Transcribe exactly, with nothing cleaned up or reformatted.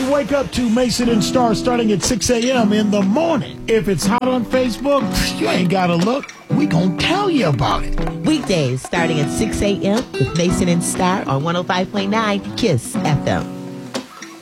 you wake up to Mason and Star starting at six a.m. in the morning. If it's hot on Facebook, you ain't got to look. We gonna tell you about it. Weekdays starting at six a.m. with Mason and Star on one oh five point nine KISS F M.